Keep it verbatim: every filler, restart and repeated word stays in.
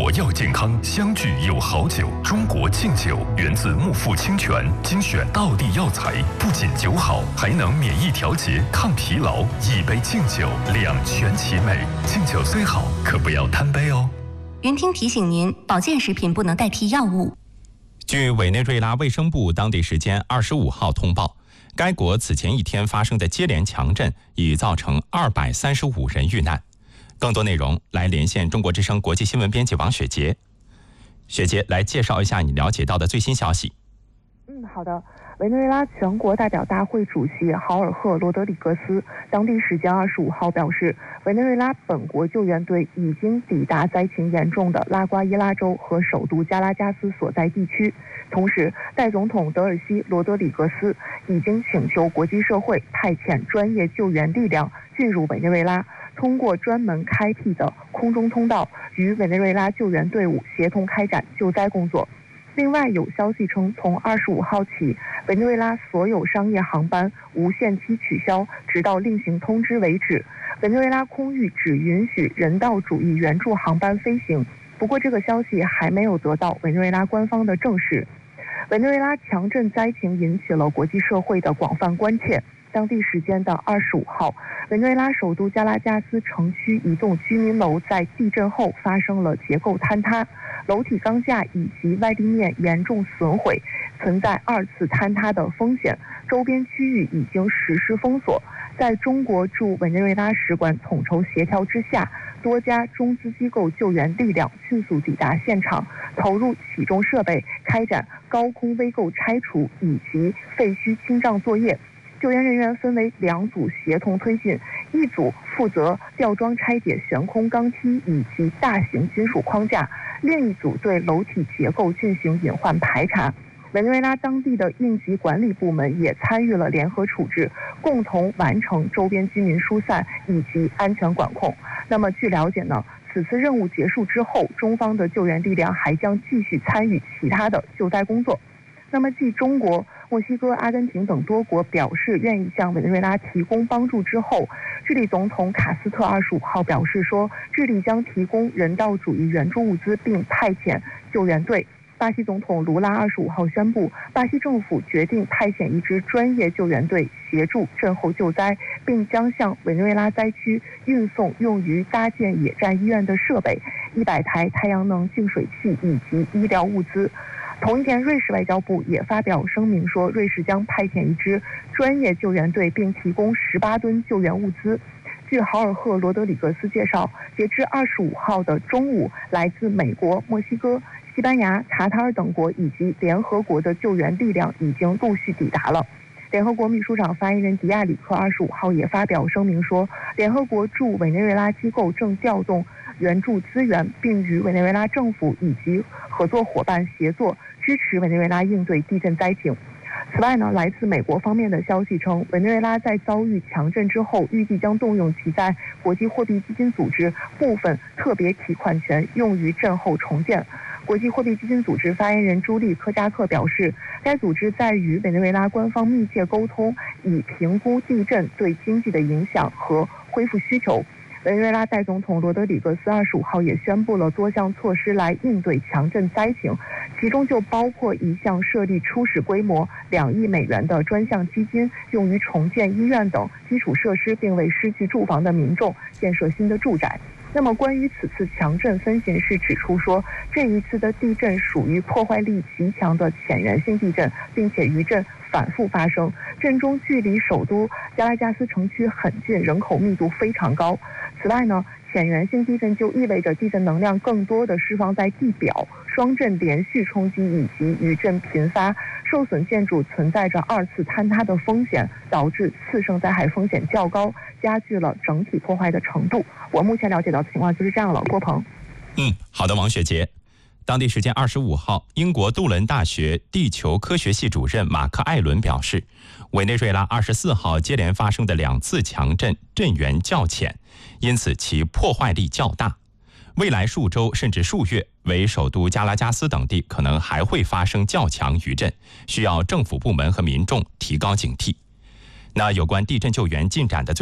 活要健康，相聚有好酒。中国劲酒源自木富清泉，精选道地药材，不仅酒好，还能免疫调节、抗疲劳。一杯劲酒，两全其美。劲酒虽好，可不要贪杯哦。 云听提醒您，保健食品不能代替药物。 据委内瑞拉卫生部当地时间二十五号通报，该国此前一天发生的接连强震已造成二百三十五人遇难。更多内容来连线中国之声国际新闻编辑王雪杰。雪杰来介绍一下你了解到的最新消息。 嗯，好的。委内瑞拉全国代表大会主席豪尔赫·罗德里格斯当地时间二十五号表示，委内瑞拉本国救援队已经抵达灾情严重的拉瓜伊拉州和首都加拉加斯所在地区。同时，代总统德尔西·罗德里格斯已经请求国际社会派遣专业救援力量进入委内瑞拉，通过专门开辟的空中通道与委内瑞拉救援队伍协同开展救灾工作。另外有消息称，从二十五号起，委内瑞拉所有商业航班无限期取消，直到另行通知为止。委内瑞拉空域只允许人道主义援助航班飞行，不过这个消息还没有得到委内瑞拉官方的证实。委内瑞拉强震灾情引起了国际社会的广泛关切。当地时间的二十五号，委内瑞拉首都加拉加斯城区一栋居民楼在地震后发生了结构坍塌，楼体钢架以及外立面严重损毁，存在二次坍塌的风险。周边区域已经实施封锁。在中国驻委内瑞拉使馆统筹协调之下，多家中资机构救援力量迅速抵达现场，投入起重设备，开展高空危构拆除以及废墟清障作业。救援人员分为两组协同推进，一组负责吊装拆解悬空钢梯以及大型金属框架，另一组对楼体结构进行隐患排查。委内瑞拉当地的应急管理部门也参与了联合处置，共同完成周边居民疏散以及安全管控。那么据了解呢，此次任务结束之后，中方的救援力量还将继续参与其他的救灾工作。那么继中国、墨西哥、阿根廷等多国表示愿意向委内瑞拉提供帮助之后，智利总统卡斯特二十五号表示说，智利将提供人道主义援助物资并派遣救援队。巴西总统卢拉二十五号宣布，巴西政府决定派遣一支专业救援队协助震后救灾，并将向委内瑞拉灾区运送用于搭建野战医院的设备、一百台太阳能净水器以及医疗物资。同一天，瑞士外交部也发表声明说，瑞士将派遣一支专业救援队，并提供十八吨救援物资。据豪尔赫·罗德里格斯介绍，截至二十五号的中午，来自美国、墨西哥、西班牙、卡塔尔等国以及联合国的救援力量已经陆续抵达了。联合国秘书长发言人迪亚里克二十五号也发表声明说，联合国驻委内瑞拉机构正调动援助资源，并与委内瑞拉政府以及合作伙伴协作，支持委内瑞拉应对地震灾情。此外呢，来自美国方面的消息称，委内瑞拉在遭遇强震之后，预计将动用其在国际货币基金组织部分特别提款权，用于震后重建。国际货币基金组织发言人朱莉·科加克表示，该组织在与委内瑞拉官方密切沟通，以评估地震对经济的影响和恢复需求。委内瑞拉代总统罗德里格斯二十五号也宣布了多项措施来应对强震灾情，其中就包括一项设立初始规模两亿美元的专项基金，用于重建医院等基础设施，并为失去住房的民众建设新的住宅。那么关于此次强震，分析人士指出说，这一次的地震属于破坏力极强的浅源性地震，并且余震反复发生，震中距离首都加拉加斯城区很近，人口密度非常高。此外呢，浅源性地震就意味着地震能量更多的释放在地表，双震连续冲击以及余震频发，受损建筑存在着二次坍塌的风险，导致次生灾害风险较高，加剧了整体破坏的程度。我目前了解到的情况就是这样了，郭鹏。 嗯，好的，王雪杰。当地时间二十五号，英国杜伦大学地球科学系主任马克·艾伦表示，委内瑞拉二十四号接连发生的两次强震震源较浅，因此其破坏力较大。未来数周甚至数月，为首都加拉加斯等地可能还会发生较强余震，需要政府部门和民众提高警惕。那有关地震救援进展的最